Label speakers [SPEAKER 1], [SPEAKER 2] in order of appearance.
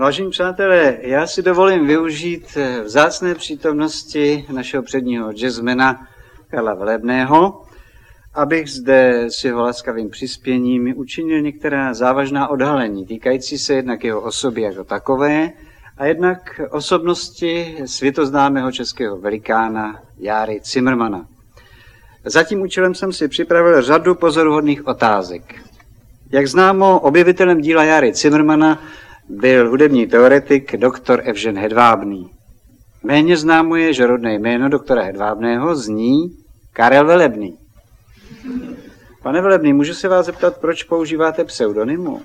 [SPEAKER 1] Vážení přátelé, já si dovolím využít vzácné přítomnosti našeho předního jazzmana Karla Velebného, abych zde s jeho laskavým přispěním učinil některá závažná odhalení, týkající se jednak jeho osoby jako takové a jednak osobnosti světoznámého českého velikána Járy Cimrmana. Za tím účelem jsem si připravil řadu pozoruhodných otázek. Jak známo, objevitelem díla Járy Cimrmana byl hudební teoretik doktor Evžen Hedvábný. Méně známo je, že rodné jméno doktora Hedvábného zní Karel Velebný. Pane Velebný, můžu se vás zeptat, proč používáte pseudonymu?